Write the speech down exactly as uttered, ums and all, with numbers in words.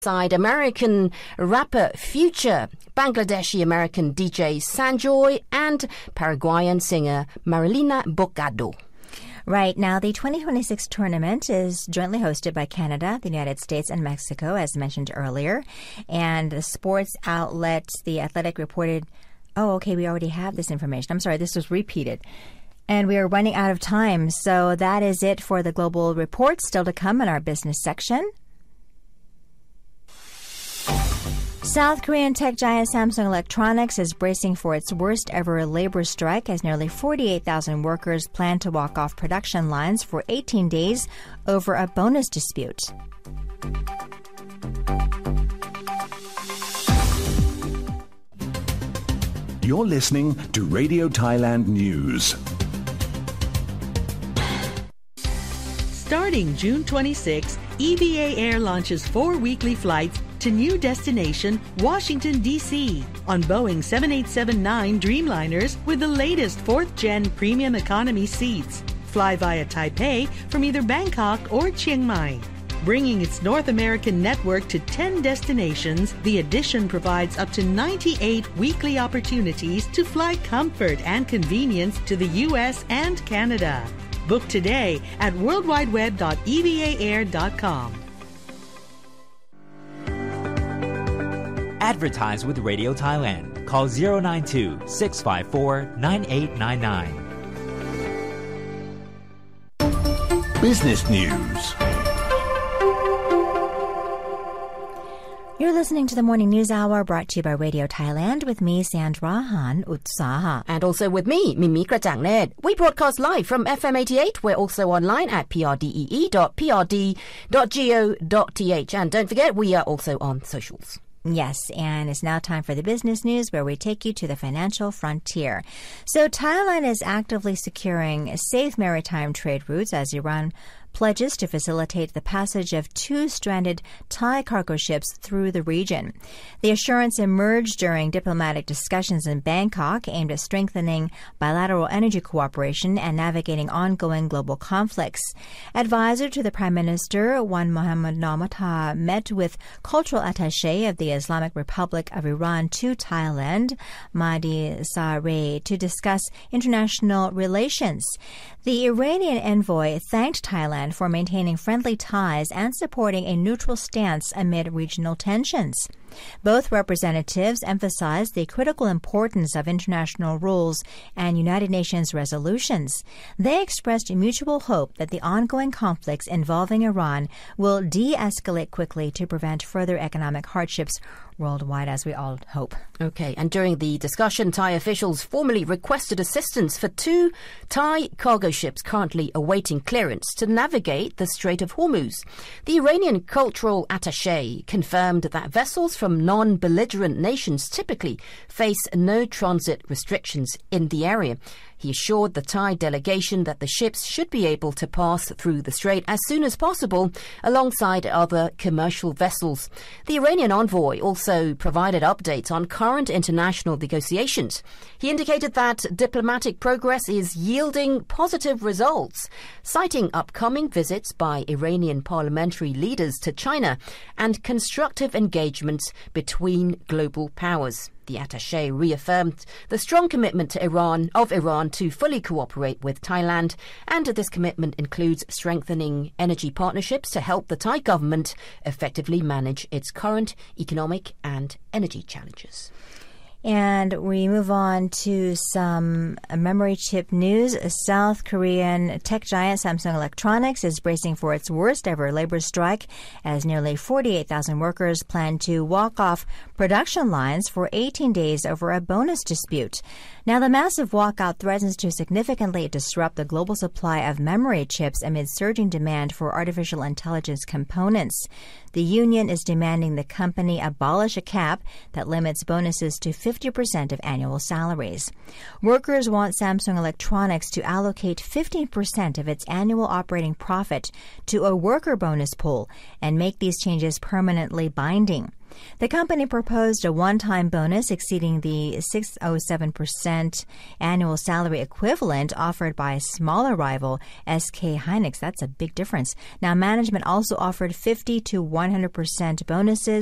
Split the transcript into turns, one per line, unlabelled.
Side American rapper Future, Bangladeshi-American D J Sanjoy, and Paraguayan singer Marilina Bocado.
Right. Now, the twenty twenty-six tournament is jointly hosted by Canada, the United States, and Mexico, as mentioned earlier. And the sports outlet, The Athletic, reported, oh, okay, we already have this information. I'm sorry, this was repeated. And we are running out of time. So that is it for the global report. Still to come in our business section. South Korean tech giant Samsung Electronics is bracing for its worst ever labor strike as nearly forty-eight thousand workers plan to walk off production lines for eighteen days over a bonus dispute.
You're listening to Radio Thailand News.
Starting June twenty-sixth, E V A Air launches four weekly flights to new destination, Washington, D C on Boeing seven eighty-seven nine Dreamliners with the latest fourth gen premium economy seats. Fly via Taipei from either Bangkok or Chiang Mai. Bringing its North American network to ten destinations, the addition provides up to ninety-eight weekly opportunities to fly comfort and convenience to the U S and Canada. Book today at world wide web dot e v a air dot com.
Advertise with Radio Thailand. Call zero nine two, six five four, nine eight nine nine.
Business News.
You're listening to the Morning News Hour brought to you by Radio Thailand with me, Sandra Han Utsaha.
And also with me, Mimi Krajangnet. We broadcast live from F M eighty-eight. We're also online at p r d e e dot p r d dot go dot t h. And don't forget, we are also on socials.
Yes, and it's now time for the business news where we take you to the financial frontier. So Thailand is actively securing safe maritime trade routes as Iran pledges to facilitate the passage of two stranded Thai cargo ships through the region. The assurance emerged during diplomatic discussions in Bangkok aimed at strengthening bilateral energy cooperation and navigating ongoing global conflicts. Advisor to the Prime Minister, Wan Muhammad Nomatha, met with cultural attaché of the Islamic Republic of Iran to Thailand, Mahdi Sareh, to discuss international relations. The Iranian envoy thanked Thailand for maintaining friendly ties and supporting a neutral stance amid regional tensions. Both representatives emphasized the critical importance of international rules and United Nations resolutions. They expressed mutual hope that the ongoing conflicts involving Iran will de-escalate quickly to prevent further economic hardships worldwide, as we all hope.
Okay, and during the discussion, Thai officials formally requested assistance for two Thai cargo ships currently awaiting clearance to navigate the Strait of Hormuz. The Iranian cultural attaché confirmed that vessels from non-belligerent nations typically face no transit restrictions in the area. He assured the Thai delegation that the ships should be able to pass through the strait as soon as possible alongside other commercial vessels. The Iranian envoy also provided updates on current international negotiations. He indicated that diplomatic progress is yielding positive results, citing upcoming visits by Iranian parliamentary leaders to China and constructive engagements between global powers. The attaché reaffirmed the strong commitment to Iran of Iran to fully cooperate with Thailand, and this commitment includes strengthening energy partnerships to help the Thai government effectively manage its current economic and energy challenges.
And we move on to some memory chip news. South Korean tech giant Samsung Electronics is bracing for its worst ever labor strike as nearly forty-eight thousand workers plan to walk off production lines for eighteen days over a bonus dispute. Now, the massive walkout threatens to significantly disrupt the global supply of memory chips amid surging demand for artificial intelligence components. The union is demanding the company abolish a cap that limits bonuses to fifty percent of annual salaries. Workers want Samsung Electronics to allocate fifteen percent of its annual operating profit to a worker bonus pool and make these changes permanently binding. The company proposed a one-time bonus exceeding the six hundred seven percent annual salary equivalent offered by smaller rival S K Hynix. That's a big difference. Now, management also offered fifty to one hundred percent bonuses